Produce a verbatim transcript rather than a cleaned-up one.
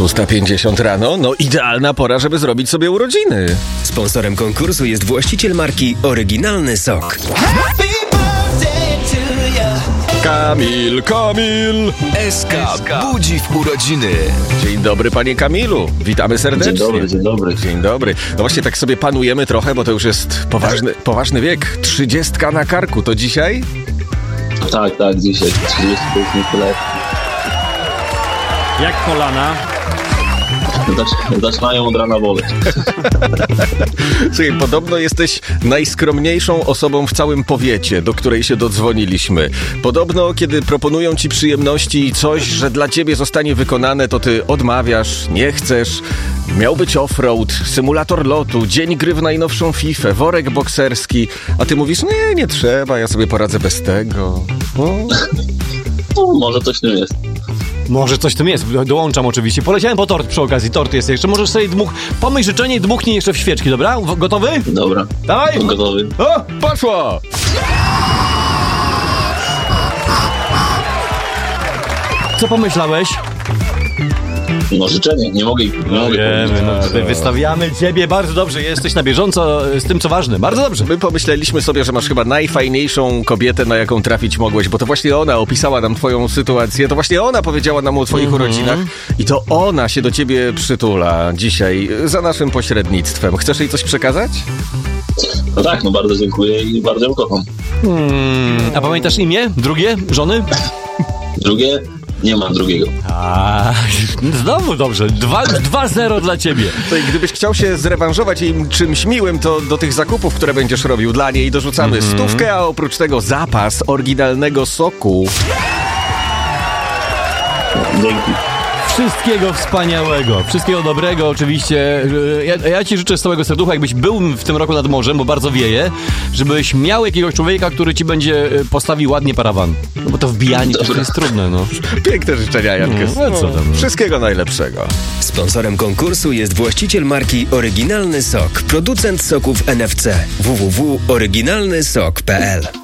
szósta pięćdziesiąt rano, no idealna pora, żeby zrobić sobie urodziny. Sponsorem konkursu jest właściciel marki Oryginalny Sok. Kamil, Kamil! S K budzi w urodziny. Dzień dobry, panie Kamilu. Witamy serdecznie. Dzień dobry, dzień dobry. Dzień dobry. No właśnie tak sobie panujemy trochę, bo to już jest poważny, poważny wiek. Trzydziestka na karku. To dzisiaj? Tak, tak, dzisiaj trzydzieści pięć lat. Jak kolana? Zacz, zaczynają od rana boleć. Słuchaj, podobno jesteś najskromniejszą osobą w całym powiecie, do której się dodzwoniliśmy. Podobno, kiedy proponują ci przyjemności i coś, że dla ciebie zostanie wykonane, to ty odmawiasz, nie chcesz. Miał być offroad, symulator lotu, dzień gry w najnowszą fifę, worek bokserski, a ty mówisz, nie, nie trzeba, ja sobie poradzę bez tego. No. No, może coś w tym jest. Może coś w tym jest, dołączam oczywiście. Poleciałem po tort przy okazji, tort jest jeszcze. Możesz sobie dmuch... pomyśl życzenie i dmuchnij jeszcze w świeczki, dobra? Gotowy? Dobra. Dawaj! Gotowy. O, poszło! Co pomyślałeś? No życzenie, nie mogę ich nie mogę Wiemy, powiedzieć. no tutaj wystawiamy ciebie bardzo dobrze. Jesteś na bieżąco z tym, co ważne. Bardzo dobrze. My pomyśleliśmy sobie, że masz chyba najfajniejszą kobietę, na jaką trafić mogłeś, bo to właśnie ona opisała nam twoją sytuację, to właśnie ona powiedziała nam o twoich mm-hmm. urodzinach i to ona się do ciebie przytula dzisiaj za naszym pośrednictwem. Chcesz jej coś przekazać? No tak, no bardzo dziękuję i bardzo ją kocham. Hmm. A pamiętasz imię? Drugie? Żony? Drugie? Nie mam drugiego. A, znowu dobrze. dwa zero dla ciebie. To i gdybyś chciał się zrewanżować jej czymś miłym, to do tych zakupów, które będziesz robił dla niej, dorzucamy mm-hmm. stówkę, a oprócz tego zapas oryginalnego soku. Dzięki. Wszystkiego wspaniałego, wszystkiego dobrego oczywiście. Ja, ja ci życzę z całego serducha, jakbyś był w tym roku nad morzem, bo bardzo wieje, żebyś miał jakiegoś człowieka, który ci będzie postawił ładnie parawan. No bo to wbijanie to jest trudne, no. Piękne życzenia, Jankes. No, co tam? Wszystkiego najlepszego. Sponsorem konkursu jest właściciel marki Oryginalny Sok, producent soków N F C. w w w kropka oryginalny sok kropka p l.